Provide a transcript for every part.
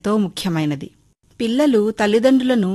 ఎంతో ముఖ్యమైనది. పిల్లలు తల్లిదండ్రులను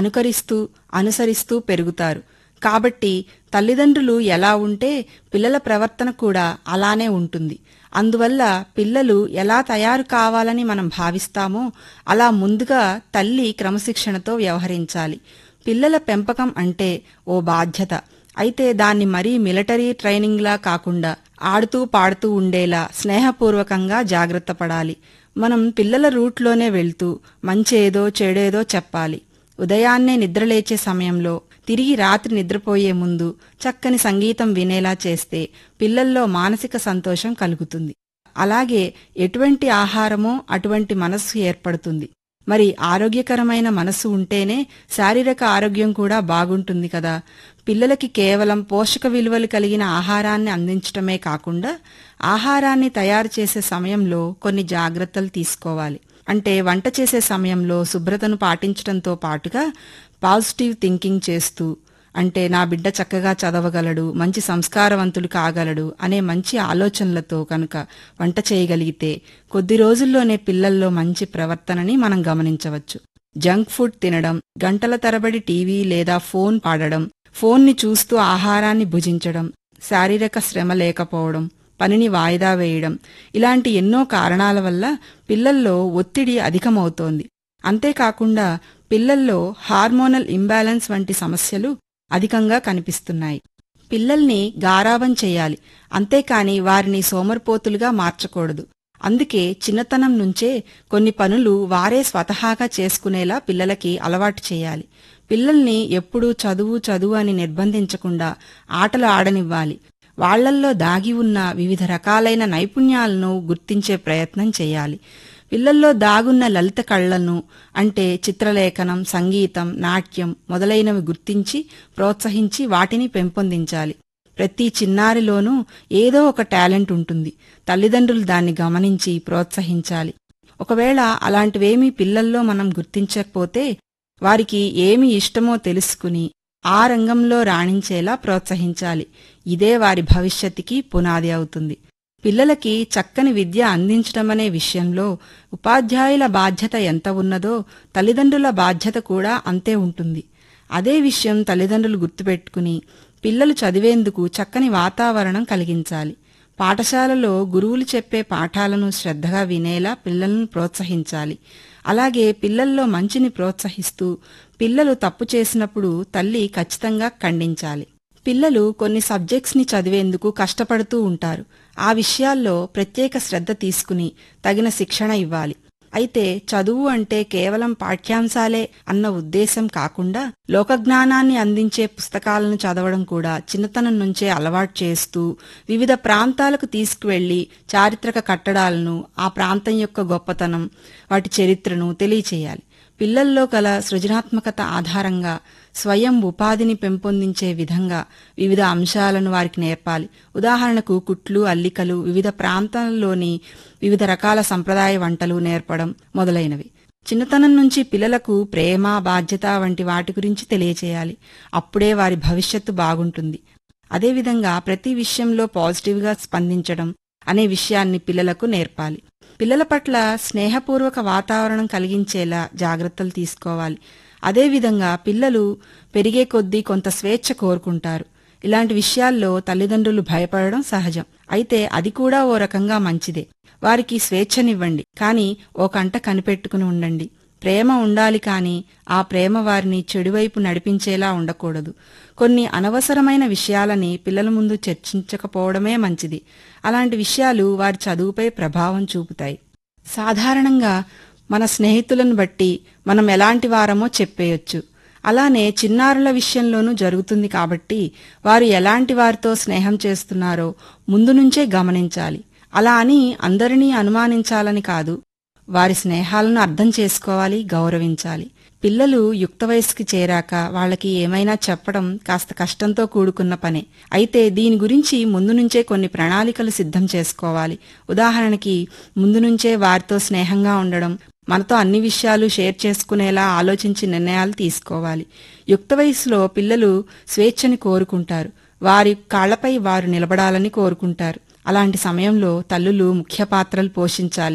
అనుసరిస్తూ పెరుగుతారు. కాబట్టి తల్లిదండ్రులు ఎలా ఉంటే పిల్లల ప్రవర్తన కూడా అలానే ఉంటుంది. అందువల్ల పిల్లలు ఎలా తయారు కావాలని మనం భావిస్తామో అలా ముందుగా తల్లి క్రమశిక్షణతో వ్యవహరించాలి. పిల్లల పెంపకం అంటే ఓ బాధ్యత. అయితే దాన్ని మరీ మిలిటరీ ట్రైనింగ్లా కాకుండా ఆడుతూ పాడుతూ ఉండేలా స్నేహపూర్వకంగా జాగ్రత్త పడాలి. మనం పిల్లల రూట్లోనే వెళ్తూ మంచేదో చెడేదో చెప్పాలి. ఉదయాన్నే నిద్రలేచే సమయంలో, తిరిగి రాత్రి నిద్రపోయే ముందు చక్కని సంగీతం వినేలా చేస్తే పిల్లల్లో మానసిక సంతోషం కలుగుతుంది. అలాగే ఎటువంటి ఆహారమో అటువంటి మనస్సు ఏర్పడుతుంది. మరి ఆరోగ్యకరమైన మనస్సు ఉంటేనే శారీరక ఆరోగ్యం కూడా బాగుంటుంది కదా. పిల్లలకి కేవలం పోషక విలువలు కలిగిన ఆహారాన్ని అందించటమే కాకుండా ఆహారాన్ని తయారు చేసే సమయంలో కొన్ని జాగ్రత్తలు తీసుకోవాలి. అంటే వంట చేసే సమయంలో శుభ్రతను పాటించడంతో పాటుగా పాజిటివ్ థింకింగ్ చేస్తూ, అంటే నా బిడ్డ చక్కగా చదవగలడు, మంచి సంస్కారవంతుడు కాగలడు అనే మంచి ఆలోచనలతో కనుక వంట చేయగలిగితే కొద్ది రోజుల్లోనే పిల్లల్లో మంచి ప్రవర్తనని మనం గమనించవచ్చు. జంక్ ఫుడ్ తినడం, గంటల తరబడి టీవీ లేదా ఫోన్ వాడడం, ఫోన్ని చూస్తూ ఆహారాన్ని భుజించడం, శారీరక శ్రమ లేకపోవడం, పనిని వాయిదా వేయడం, ఇలాంటి ఎన్నో కారణాల వల్ల పిల్లల్లో ఒత్తిడి అధికమవుతోంది. అంతేకాకుండా పిల్లల్లో హార్మోనల్ ఇంబ్యాలెన్స్ వంటి సమస్యలు అధికంగా కనిపిస్తున్నాయి. పిల్లల్ని గారాబం చేయాలి, అంతేకాని వారిని సోమరిపోతులుగా మార్చకూడదు. అందుకే చిన్నతనం నుంచే కొన్ని పనులు వారే స్వతహాగా చేసుకునేలా పిల్లలకి అలవాటు చేయాలి. పిల్లల్ని ఎప్పుడూ చదువు అని నిర్బంధించకుండా ఆటలు ఆడనివ్వాలి. వాళ్లల్లో దాగి ఉన్న వివిధ రకాలైన నైపుణ్యాలను గుర్తించే ప్రయత్నం చేయాలి. పిల్లల్లో దాగున్న లలిత కళలను, అంటే చిత్రలేఖనం, సంగీతం, నాట్యం మొదలైనవి గుర్తించి ప్రోత్సహించి వాటిని పెంపొందించాలి. ప్రతి చిన్నారిలోనూ ఏదో ఒక టాలెంట్ ఉంటుంది. తల్లిదండ్రులు దాన్ని గమనించి ప్రోత్సహించాలి. ఒకవేళ అలాంటివేమీ పిల్లల్లో మనం గుర్తించకపోతే వారికి ఏమి ఇష్టమో తెలుసుకుని ఆ రంగంలో రాణించేలా ప్రోత్సహించాలి. ఇదే వారి భవిష్యత్తుకి పునాది అవుతుంది. పిల్లలకి చక్కని విద్య అందించడమనే విషయంలో ఉపాధ్యాయుల బాధ్యత ఎంత ఉన్నదో తల్లిదండ్రుల బాధ్యత కూడా అంతే ఉంటుంది. అదే విషయం తల్లిదండ్రులు గుర్తుపెట్టుకుని పిల్లలు చదివేందుకు చక్కని వాతావరణం కలిగించాలి. పాఠశాలలో గురువులు చెప్పే పాఠాలను శ్రద్ధగా వినేలా పిల్లలను ప్రోత్సహించాలి. అలాగే పిల్లల్లో మంచిని ప్రోత్సహిస్తూ పిల్లలు తప్పు చేసినప్పుడు తల్లి ఖచ్చితంగా ఖండించాలి. పిల్లలు కొన్ని సబ్జెక్ట్స్ని చదివేందుకు కష్టపడుతూ ఉంటారు. ఆ విషయాల్లో ప్రత్యేక శ్రద్ధ తీసుకుని తగిన శిక్షణ ఇవ్వాలి. అయితే చదువు అంటే కేవలం పాఠ్యాంశాలే అన్న ఉద్దేశం కాకుండా లోకజ్ఞానాన్ని అందించే పుస్తకాలను చదవడం కూడా చిన్నతనం నుంచే అలవాటు చేస్తూ వివిధ ప్రాంతాలకు తీసుకువెళ్లి చారిత్రక కట్టడాలను, ఆ ప్రాంతం యొక్క గొప్పతనం, వాటి చరిత్రను తెలియచేయాలి. పిల్లల్లో గల సృజనాత్మకత ఆధారంగా స్వయం ఉపాధిని పెంపొందించే విధంగా వివిధ అంశాలను వారికి నేర్పాలి. ఉదాహరణకు కుట్లు, అల్లికలు, వివిధ ప్రాంతాల్లోని వివిధ రకాల సంప్రదాయ వంటలు నేర్పడం మొదలైనవి. చిన్నతనం నుంచి పిల్లలకు ప్రేమ, బాధ్యత వంటి వాటి గురించి తెలియచేయాలి. అప్పుడే వారి భవిష్యత్తు బాగుంటుంది. అదేవిధంగా ప్రతి విషయంలో పాజిటివ్గా స్పందించడం అనే విషయాన్ని పిల్లలకు నేర్పాలి. పిల్లల పట్ల స్నేహపూర్వక వాతావరణం కలిగించేలా జాగ్రత్తలు తీసుకోవాలి. అదేవిధంగా పిల్లలు పెరిగే కొద్దీ కొంత స్వేచ్ఛ కోరుకుంటారు. ఇలాంటి విషయాల్లో తల్లిదండ్రులు భయపడడం సహజం. అయితే అది కూడా ఓ రకంగా మంచిదే. వారికి స్వేచ్ఛనివ్వండి, కానీ ఓ కంట కనిపెట్టుకుని ఉండండి. ప్రేమ ఉండాలి, కానీ ఆ ప్రేమ వారిని చెడువైపు నడిపించేలా ఉండకూడదు. కొన్ని అనవసరమైన విషయాలని పిల్లల ముందు చర్చించకపోవడమే మంచిది. అలాంటి విషయాలు వారి చదువుపై ప్రభావం చూపుతాయి. సాధారణంగా మన స్నేహితులను బట్టి మనం ఎలాంటి వారమో చెప్పేయొచ్చు. అలానే చిన్నారుల విషయంలోనూ జరుగుతుంది. కాబట్టి వారు ఎలాంటి వారితో స్నేహం చేస్తున్నారో ముందు నుంచే గమనించాలి. అలా అని అందరినీ అనుమానించాలని కాదు. వారి స్నేహాలను అర్థం చేసుకోవాలి, గౌరవించాలి. పిల్లలు యుక్త వయసుకి చేరాక వాళ్ళకి ఏమైనా చెప్పడం కాస్త కష్టంతో కూడుకున్న పనే. అయితే దీని గురించి ముందు నుంచే కొన్ని ప్రణాళికలు సిద్ధం చేసుకోవాలి. ఉదాహరణకి ముందు నుంచే వారితో స్నేహంగా ఉండడం, మనతో అన్ని విషయాలు షేర్ చేసుకునేలా ఆలోచించి నిర్ణయాలు తీసుకోవాలి. యుక్త వయసులో పిల్లలు స్వేచ్ఛని కోరుకుంటారు. వారి కాళ్లపై వారు నిలబడాలని కోరుకుంటారు. అలాంటి సమయంలో తల్లులు ముఖ్య పాత్రలు పోషించాలి.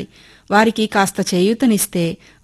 వారికి కాస్త చేయూతనిస్తే